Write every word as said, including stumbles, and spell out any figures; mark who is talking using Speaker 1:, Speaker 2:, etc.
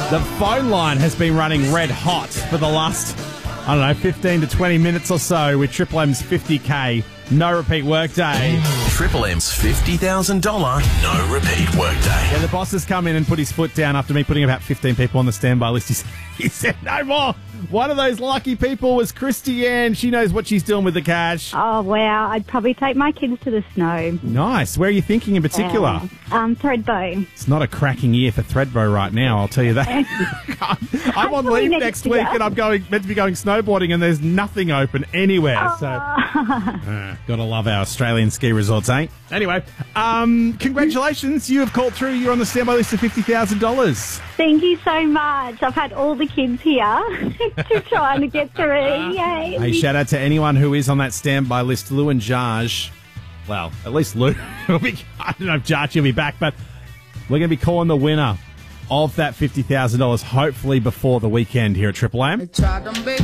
Speaker 1: The phone line has been running red hot for the last, I don't know, fifteen to twenty minutes or so with Triple M's fifty K no repeat workday.
Speaker 2: Triple M's fifty thousand dollars no repeat workday.
Speaker 1: Yeah, the boss has come in and put his foot down after me putting about fifteen people on the standby list. He said, he said no more. One of those lucky people was Christiane. She knows what she's doing with the cash.
Speaker 3: Oh, wow. I'd probably take my kids to the snow.
Speaker 1: Nice. Where are you thinking in particular?
Speaker 3: Um, um, Threadbow.
Speaker 1: It's not a cracking year for Threadbow right now, I'll tell you that. I'm on leave next,
Speaker 3: next
Speaker 1: week
Speaker 3: year.
Speaker 1: and I'm going meant to be going snowboarding and there's nothing open anywhere. So, uh, gotta love our Australian ski resorts, eh? Anyway, um, congratulations. You have called through. You're on the standby list of fifty thousand dollars.
Speaker 3: Thank you so much. I've had all the kids here to trying to get through. Yay.
Speaker 1: Hey, shout out to anyone who is on that standby list. Lou and Jaj. Well, at least Lou will be, I don't know if Jaj will be back, but we're going to be calling the winner of that fifty thousand dollars hopefully before the weekend here at Triple M.